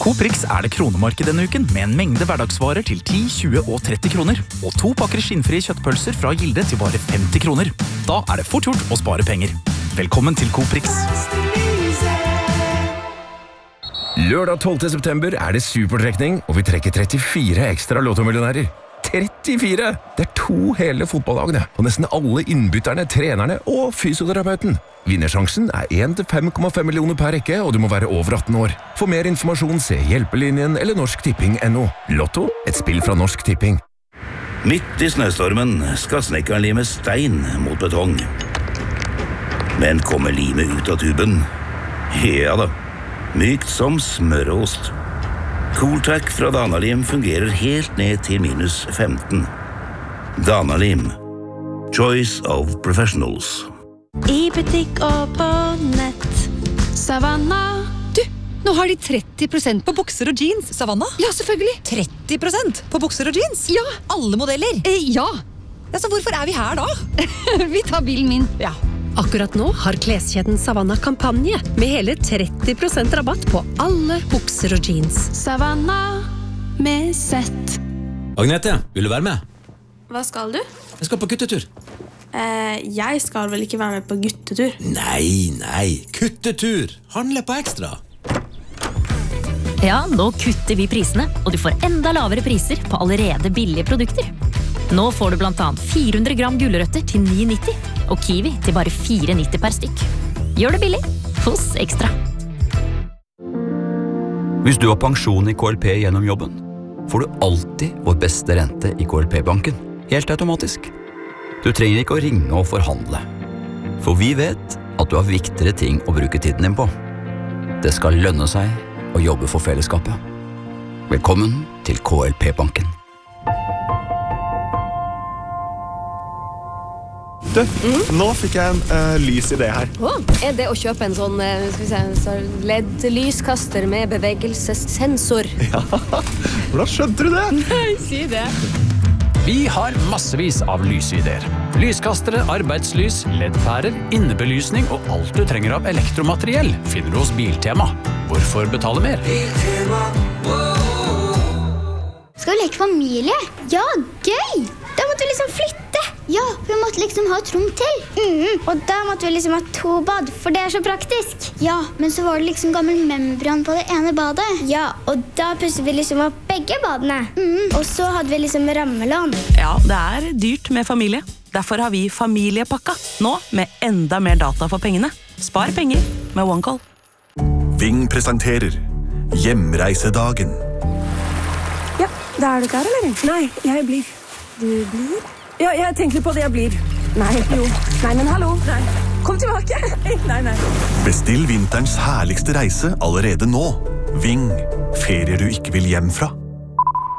Coprix det kronemarked denne uken, med en mengde hverdagsvarer til 10, 20 og 30 kroner. Og 2 pakker skinnfrie kjøttpølser fra Gilde til bare 50 kroner. Da det fort gjort å spare penger. Velkommen til Coprix. Lørdag 12. september det supertrekning, og vi trekker 34 ekstra lottomillionærer. 34! Det 2 hele fotballagene, og nesten alle innbytterne, trenerne og fysioterapeuten. Vinnersjansen 1 til 5,5 millioner per rekke, og du må være over 18 år. For mer informasjon se Hjelpelinjen eller norsktipping.no. Lotto, et spill fra Norsk Tipping. Midt i snøstormen skal snekkeren lime stein mot betong. Men kommer limet ut av tuben? Ja da, mykt som smørost. Cooltrack fra Danalim fungerer helt ned til minus 15. Danalim. Choice of professionals. I butikk og på nett. Savanna. Du, nå har de 30% på bukser og jeans. Savanna? Ja, selvfølgelig. 30% på bukser og jeans? Ja. Alle modeller? Ja. Så hvorfor vi her da? Vi tar bilen min. Ja. Akkurat nå har kleskjeden Savanna kampanje med hele 30% rabatt på alle bukser og jeans. Savanna med sett. Agnete, vil du være med? Hva skal du? Jeg skal på guttetur. Jeg skal vel ikke være med på guttetur? Nei, kuttetur. Handle på ekstra. Ja, nå kutter vi prisene, og du får enda lavere priser på allerede billige produkter. Nå får du blant annet 400 gram gulrøtter til 9,90, og kiwi til bare 4,90 per stykk. Gjør det billig hos Ekstra. Hvis du har pensjon i KLP gjennom jobben, får du alltid vår beste rente i KLP-banken, helt automatisk. Du trenger ikke å ringe og forhandle, for vi vet at du har viktigere ting å bruke tiden din på. Det skal lønne seg å jobbe for fellesskapet. Velkommen til KLP-banken. Du, nå fikk jeg en lys idé her. Det å kjøpe en sånn LED-lyskaster med bevegelsessensor? Ja, hvordan skjønte du det? Nei, si det. Vi har massevis av lysideer. Lyskastere, arbeidslys, LED-pærer, innebelysning og alt du trenger av elektromateriell finner du hos Biltema. Hvorfor betale mer? Biltema, Skal vi leke familie? Ja, gøy! Da måtte vi liksom flytte. Ja, for vi måtte liksom ha et rom til. Og da måtte vi liksom ha 2 bad, for det så praktisk. Ja, men så var det liksom gammel membran på det ene badet. Ja, og da pusset vi liksom opp begge badene. Og så hadde vi liksom rammelån. Ja, det dyrt med familie. Derfor har vi familiepakka. Nå med enda mer data for pengene. Spar penger med OneCall. Ving presenterer Hjemreisedagen. Ja, da du klar, eller? Nei, jeg blir. Du blir? Ja, jeg tenker på det jeg blir. Nei, jo. Nei, men hallo. Nei. Kom tilbake. Nei. Bestill vinterens herligste reise allerede nå. Ving. Ferier du ikke vil hjem fra.